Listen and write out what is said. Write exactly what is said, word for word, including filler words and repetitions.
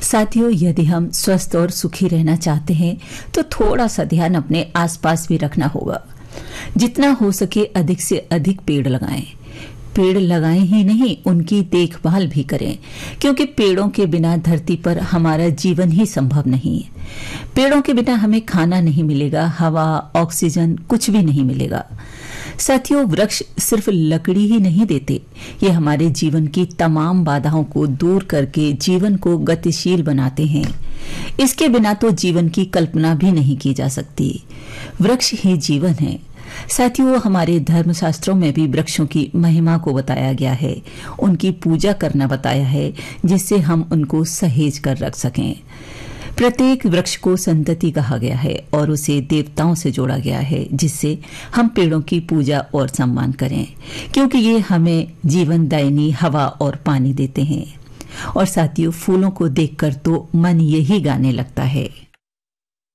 साथियों, यदि हम स्वस्थ और सुखी रहना चाहते हैं तो थोड़ा सा ध्यान अपने आसपास भी रखना होगा। जितना हो सके अधिक से अधिक पेड़ लगाएं। पेड़ लगाएं ही नहीं, उनकी देखभाल भी करें, क्योंकि पेड़ों के बिना धरती पर हमारा जीवन ही संभव नहीं है। पेड़ों के बिना हमें खाना नहीं मिलेगा, हवा, ऑक्सीजन कुछ भी नहीं मिलेगा। साथियों, वृक्ष सिर्फ लकड़ी ही नहीं देते, ये हमारे जीवन की तमाम बाधाओं को दूर करके जीवन को गतिशील बनाते हैं। इसके बिना तो जीवन की कल्पना भी नहीं की जा सकती। वृक्ष ही जीवन है। साथियों, हमारे धर्मशास्त्रों में भी वृक्षों की महिमा को बताया गया है, उनकी पूजा करना बताया है, जिससे हम उनको सहेज कर रख सकें। प्रत्येक वृक्ष को संतति कहा गया है और उसे देवताओं से जोड़ा गया है, जिससे हम पेड़ों की पूजा और सम्मान करें, क्योंकि ये हमें जीवनदायिनी हवा और पानी देते हैं। और साथियों, फूलों को देखकर तो मन यही गाने लगता है।